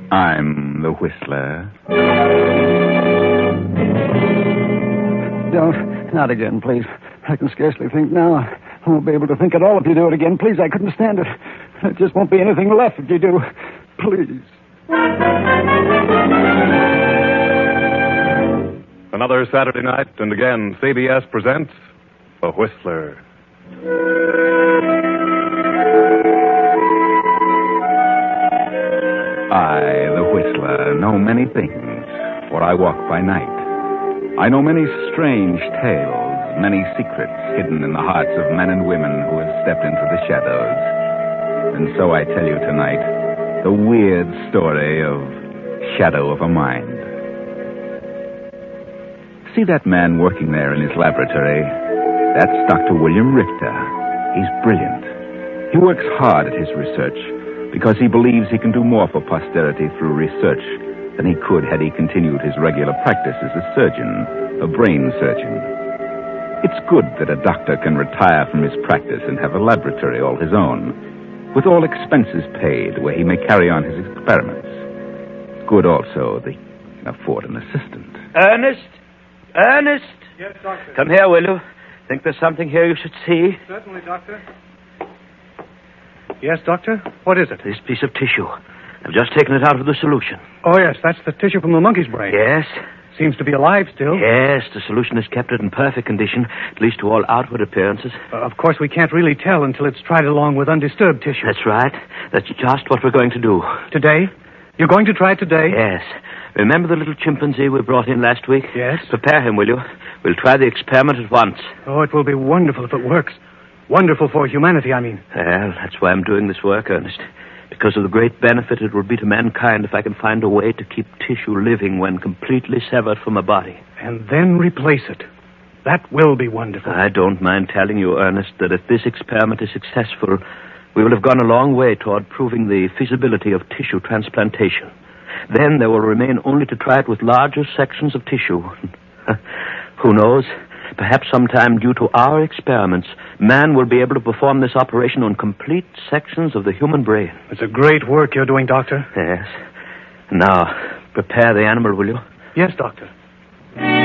I'm the Whistler. Don't. Not again, please. I can scarcely think now. I won't be able to think at all if you do it again. Please, I couldn't stand it. There just won't be anything left if you do. Please. Another Saturday night, and again, CBS presents The Whistler. I, the Whistler, know many things, for I walk by night. I know many strange tales, many secrets hidden in the hearts of men and women who have stepped into the shadows. And so I tell you tonight the weird story of Shadow of a Mind. See that man working there in his laboratory? That's Dr. William Richter. He's brilliant. He works hard at his research because he believes he can do more for posterity through research than he could had he continued his regular practice as a surgeon, a brain surgeon. It's good that a doctor can retire from his practice and have a laboratory all his own, with all expenses paid where he may carry on his experiments. Good also that he can afford an assistant. Ernest? Yes, Doctor. Come here, will you? Think there's something here you should see? Certainly, Doctor. Yes, Doctor? What is it? This piece of tissue. I've just taken it out of the solution. Oh, yes, that's the tissue from the monkey's brain. Yes? Seems to be alive still. Yes, the solution has kept it in perfect condition, at least to all outward appearances. Of course, we can't really tell until it's tried along with undisturbed tissue. That's right. That's just what we're going to do. Today? You're going to try it today? Yes. Remember the little chimpanzee we brought in last week? Yes. Prepare him, will you? We'll try the experiment at once. Oh, it will be wonderful if it works. Wonderful for humanity, I mean. Well, that's why I'm doing this work, Ernest. Because of the great benefit it will be to mankind if I can find a way to keep tissue living when completely severed from a body. And then replace it. That will be wonderful. I don't mind telling you, Ernest, that if this experiment is successful, we will have gone a long way toward proving the feasibility of tissue transplantation. Then there will remain only to try it with larger sections of tissue. Who knows? Perhaps sometime, due to our experiments, man will be able to perform this operation on complete sections of the human brain. It's a great work you're doing, Doctor. Yes. Now, prepare the animal, will you? Yes, Doctor.